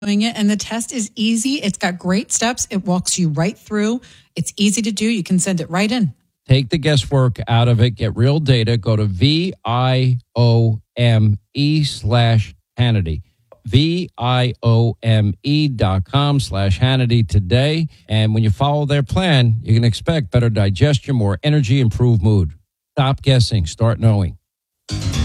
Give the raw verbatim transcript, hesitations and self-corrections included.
doing it. And the test is easy. It's got great steps. It walks you right through. It's easy to do. You can send it right in. Take the guesswork out of it. Get real data. Go to V I O M E slash Hannity. V I O M E dot com slash Hannity today. And when you follow their plan, you can expect better digestion, more energy, improved mood. Stop guessing. Start knowing.